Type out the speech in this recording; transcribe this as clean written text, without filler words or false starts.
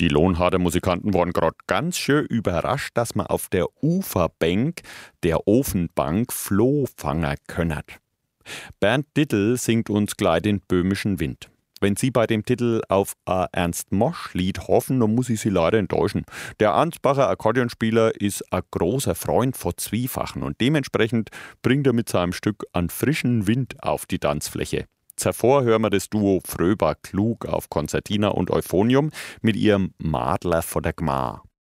Die Lohnharder Musikanten waren gerade ganz schön überrascht, dass man auf der Uferbank der Ofenbank Floh fangen können. Bernd Dittel singt uns gleich den böhmischen Wind. Wenn Sie bei dem Titel auf ein Ernst-Mosch-Lied hoffen, dann muss ich Sie leider enttäuschen. Der Ansbacher Akkordeonspieler ist ein großer Freund von Zwiefachen und dementsprechend bringt er mit seinem Stück einen frischen Wind auf die Tanzfläche. Zuvor hören wir das Duo Fröber-Klug auf Konzertina und Euphonium mit ihrem Madler von der Gmar.